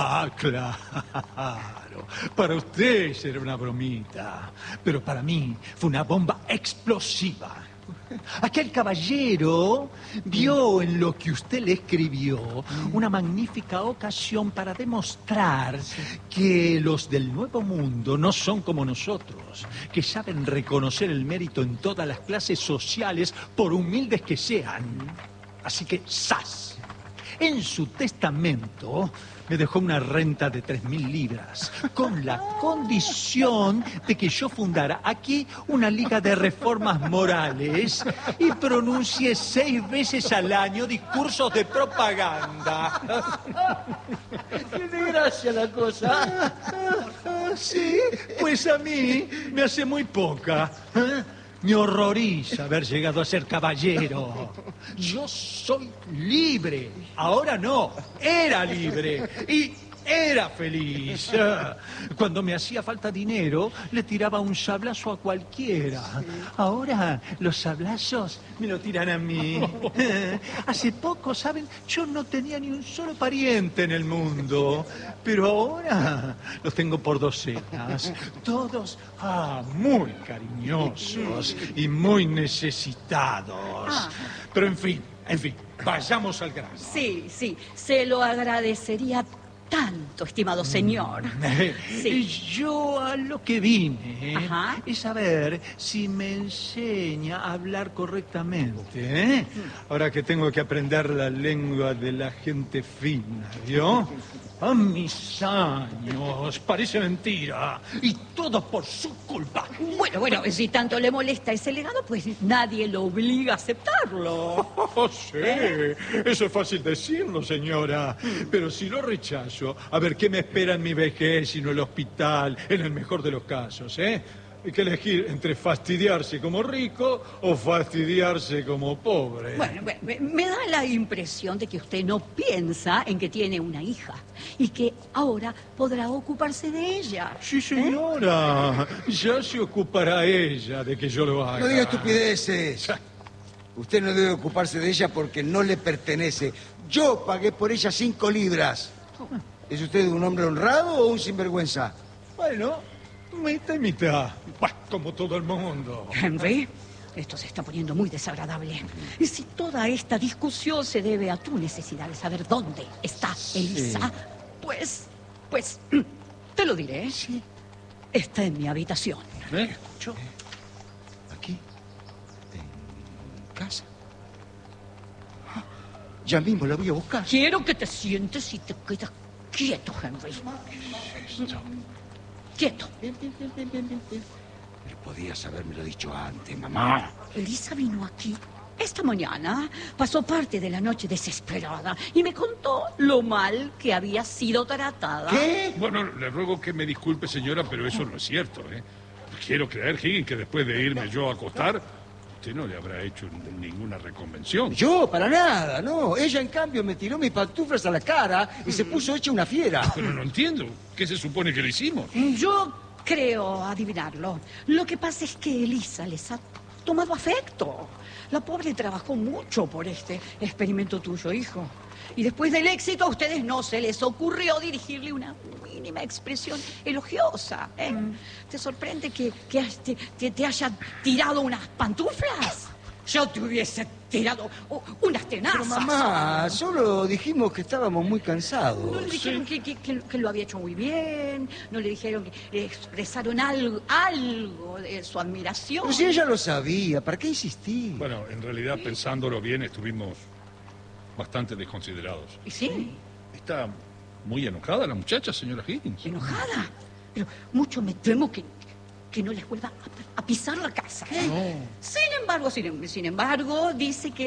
Claro. Para usted será una bromita, pero para mí fue una bomba explosiva. Aquel caballero vio en lo que usted le escribió una magnífica ocasión para demostrar que los del Nuevo Mundo no son como nosotros, que saben reconocer el mérito en todas las clases sociales, por humildes que sean. Así que, ¡zas! En su testamento me dejó una renta de 3.000 libras, con la condición de que yo fundara aquí una liga de reformas morales y pronuncie 6 veces al año discursos de propaganda. Tiene gracia la cosa. Sí, pues a mí me hace muy poca. Me horroriza haber llegado a ser caballero. Yo soy libre. Ahora no. Era libre. Y era feliz. Cuando me hacía falta dinero, le tiraba un sablazo a cualquiera. Ahora los sablazos me lo tiran a mí. Hace poco, ¿saben? Yo no tenía ni un solo pariente en el mundo. Pero ahora los tengo por docenas. Todos muy cariñosos y muy necesitados. Pero en fin, vayamos al grano. Sí, se lo agradecería tanto, estimado señor. Sí. Yo a lo que vine es saber si me enseña a hablar correctamente, Ahora que tengo que aprender la lengua de la gente fina, ¿vio? A mis años. Parece mentira. Y todo por su culpa. Bueno, si tanto le molesta ese legado, pues nadie lo obliga a aceptarlo. Oh, sí, eso es fácil decirlo, señora. Pero si lo rechazo, a ver, ¿qué me espera en mi vejez sino el hospital, en el mejor de los casos, eh? Hay que elegir entre fastidiarse como rico o fastidiarse como pobre. Bueno, me da la impresión de que usted no piensa en que tiene una hija y que ahora podrá ocuparse de ella. Sí, señora. Ya se ocupará ella de que yo lo haga. No diga estupideces. Usted no debe ocuparse de ella porque no le pertenece. Yo pagué por ella 5 libras. ¿Es usted un hombre honrado o un sinvergüenza? Bueno, mitad y mitad. Bah, como todo el mundo. Henry, esto se está poniendo muy desagradable. Y si toda esta discusión se debe a tu necesidad de saber dónde está Elisa, pues, te lo diré. Sí. Está en mi habitación. ¿Escucho? ¿Aquí? ¿En casa? Ya mismo la voy a buscar. Quiero que te sientes y te quedas quieto, Henry. Quieto. Bien. Pero podías habérmelo dicho antes, mamá. Elisa vino aquí esta mañana, pasó parte de la noche desesperada y me contó lo mal que había sido tratada. ¿Qué? Bueno, le ruego que me disculpe, señora, pero eso no es cierto, ¿eh? Quiero creer, Higgins, que después de irme yo a acostar, usted no le habrá hecho ninguna reconvención. Yo, para nada, no. Ella, en cambio, me tiró mis pantuflas a la cara y se puso hecha una fiera. Pero no entiendo. ¿Qué se supone que le hicimos? Yo creo adivinarlo. Lo que pasa es que Elisa les ha tomado afecto. La pobre trabajó mucho por este experimento tuyo, hijo. Y después del éxito a ustedes no se les ocurrió dirigirle una mínima expresión elogiosa, ¿eh? ¿Te sorprende que te haya tirado unas pantuflas? Yo te hubiese tirado unas tenazas. Pero, mamá, solo dijimos que estábamos muy cansados. No le dijeron que lo había hecho muy bien, no le dijeron que expresaron algo de su admiración. Pero si ella lo sabía, ¿para qué insistir? Bueno, en realidad, pensándolo bien, estuvimos bastante desconsiderados. ¿Y sí? Está muy enojada la muchacha, señora Higgins. ¿Enojada? Pero mucho me temo que no les vuelva a pisar la casa. ¿Eh? No. Sin embargo, dice que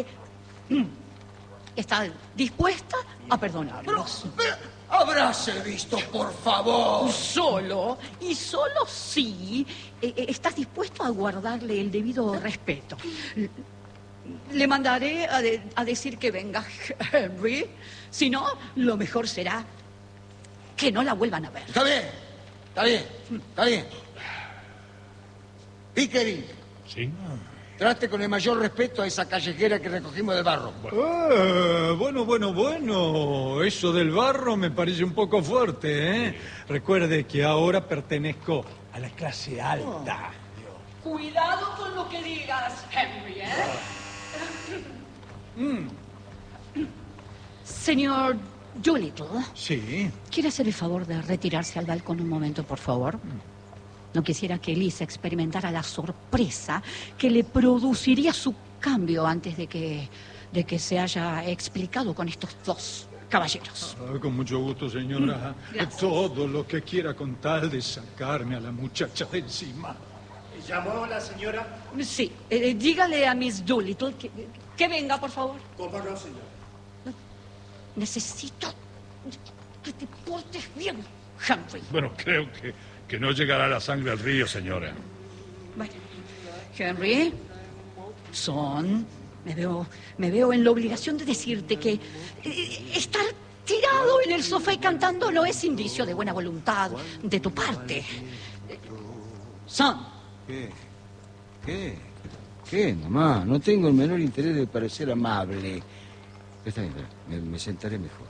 está dispuesta a perdonarlos. ¡Habráse visto, por favor! Solo si estás dispuesto a guardarle el debido respeto. Le mandaré a decir que venga Henry. Si no, lo mejor será que no la vuelvan a ver. Está bien. Pickering. Sí. Trate con el mayor respeto a esa callejera que recogimos del barro. Bueno. Eso del barro me parece un poco fuerte, ¿eh? Recuerde que ahora pertenezco a la clase alta. Cuidado con lo que digas, Henry, Señor Doolittle. Sí. ¿Quiere hacer el favor de retirarse al balcón un momento, por favor? No quisiera que Elisa experimentara la sorpresa que le produciría su cambio antes de que se haya explicado con estos dos caballeros. Con mucho gusto, señora. Todo lo que quiera con tal de sacarme a la muchacha de encima. ¿Llamó a la señora? Sí. Dígale a Miss Doolittle que venga, por favor. ¿Cómo no, señor? Necesito que te portes bien, Humphrey. Bueno, creo que no llegará la sangre al río, señora. Bueno, Henry, me veo en la obligación de decirte que estar tirado en el sofá y cantando no es indicio de buena voluntad de tu parte. Son. ¿Qué, mamá? No tengo el menor interés de parecer amable. Está bien, me sentaré mejor.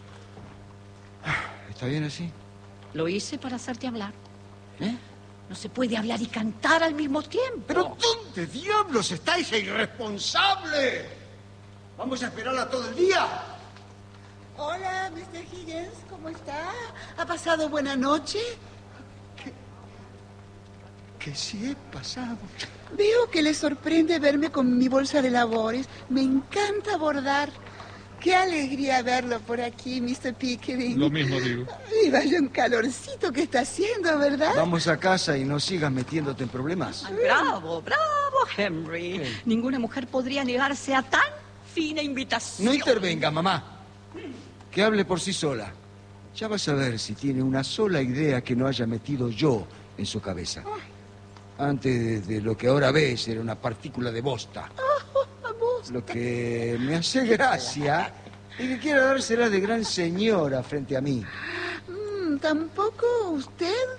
¿Está bien así? Lo hice para hacerte hablar. No se puede hablar y cantar al mismo tiempo. ¿Pero dónde diablos está esa irresponsable? ¿Vamos a esperarla todo el día? Hola, Mr. Higgins, ¿cómo está? ¿Ha pasado buena noche? Que sí he pasado. Veo que le sorprende verme con mi bolsa de labores. Me encanta bordar. Qué alegría verlo por aquí, Mr. Pickering. Lo mismo digo. Y vaya un calorcito que está haciendo, ¿verdad? Vamos a casa y no sigas metiéndote en problemas. Ay, bravo, bravo, Henry. Ninguna mujer podría negarse a tan fina invitación. No intervenga, mamá. Que hable por sí sola. Ya vas a ver si tiene una sola idea que no haya metido yo en su cabeza. Antes de lo que ahora ves era una partícula de bosta. Lo que me hace gracia es que quiera dársela de gran señora frente a mí. ¿Tampoco usted